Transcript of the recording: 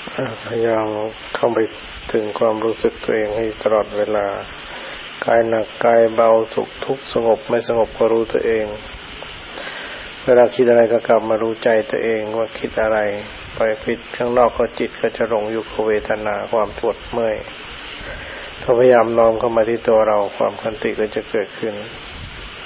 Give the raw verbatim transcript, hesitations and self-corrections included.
พยายามเข้าไปถึงความรู้สึกตัวเองให้ตลอดเวลากายหนักกายเบาสุขทุกข์สงบไม่สงบก็รู้ตัวเองเวลาคิดอะไรก็กลับมารู้ใจตัวเองว่าคิดอะไรไปคิดข้างนอกก็จิตก็จะหลงอยู่กับเวทนาความปวดเมื่อยถ้าพยายามน้อมเข้ามาที่ตัวเราความขันติก็จะเกิดขึ้น